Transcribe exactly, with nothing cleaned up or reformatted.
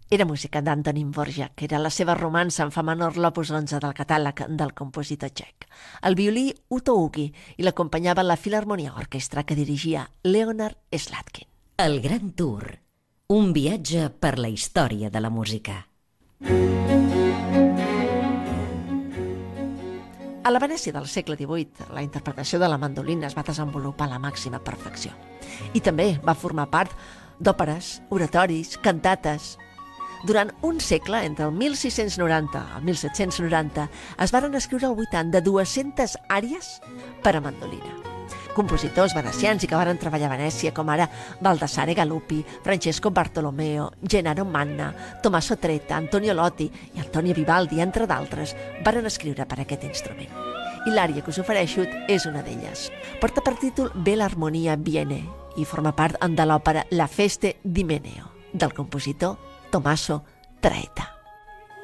Era música d'Antonín Dvořák, que era la seva romança en fa menor, l'opus onze del catàleg del compositor txec. El violí Uto Ugi i l'acompanyava la Filharmonia Orquestra que dirigia Leonard Slatkin. El Gran Tour, un viatge per la història de la música. A la Venècia del segle divuit, la interpretació de la mandolina es va desenvolupar a la màxima perfecció. I també va formar part d'òperes, oratoris, cantates. Durant un segle, entre el mil sis-cents noranta i el mil set-cents noranta, es varen escriure al voltant de dues-centes àries per a mandolina. Compositors venecians i que varen treballar a Venècia, com ara Baldassare Galuppi, Francesco Bartolomeo, Gennaro Manna, Tommaso Tretta, Antonio Lotti i Antonio Vivaldi, entre d'altres, varen escriure per a aquest instrument. I l'ària que us ofereixo és una d'elles. Porta per títol Bella Armonia Viene i forma part de l'òpera La Feste di Meneo, del compositor Tommaso Tretta.